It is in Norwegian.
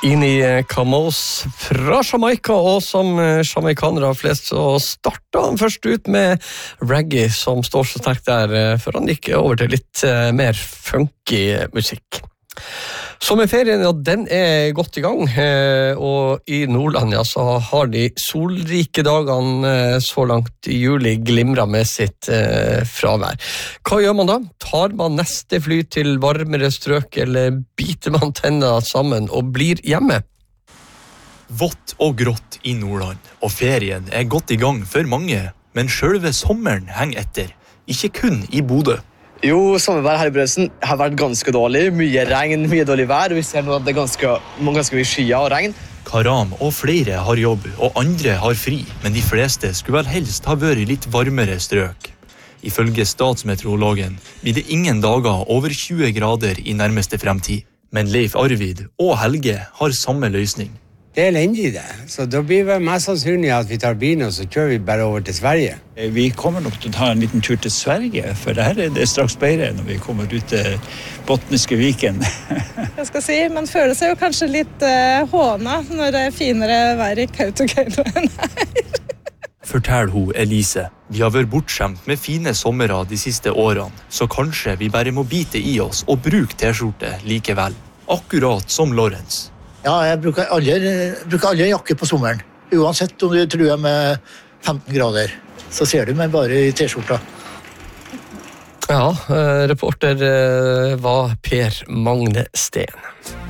Ini Kamos fra Jamaica, og som jamaikanere flest så startet han først ut med reggae som står så sterkt der, før han gikk over til litt mer funky musikk. Sommerferien, ja, den godt i gang, og i Nordland, ja, så har de solrike dagene så langt i juli glimret med sitt fravær. Hva gjør man da? Tar man neste fly til varmere strøk, eller biter man tennene sammen og blir hjemme? Vått og grått i Nordland, og ferien godt i gang for mange, men selve sommeren henger etter, ikke kun i Bodø. Jo, sommervær her i Brønnøysund har vært ganske dårlig. Mye regn, mye dårlig vær. Vi ser nå at det ganske mye skyer og regn. Karam og flere har jobb, og andre har fri, men de fleste skulle vel helst ha vært litt varmere strøk. Ifølge statsmeteorologen blir det ingen dager over 20 grader i nærmeste fremtid. Men Leif Arvid og Helge har samme løsning. Det elendig det, så da blir det mest sannsynlig at vi tar bilen og så kjører vi bare over til Sverige. Vi kommer nok til å ta en liten tur til Sverige, for det her det straks bedre når vi kommer ut til Botniske Viken. Jeg skal si, man føler seg jo kanskje litt håna når det finere vær i Kautokeino enn her. Fortell hun Elise. Vi har vært bortskjemt med fine sommerer de siste årene, så kanskje vi bare må bite i oss og bruke t-skjorte likevel. Akkurat som Lawrence. Ja, jeg bruker aldri jakke på sommeren. Uansett om du truer med 15 grader, så ser du meg bare i t-skjorta. Ja, reporter var Per Magne Steen.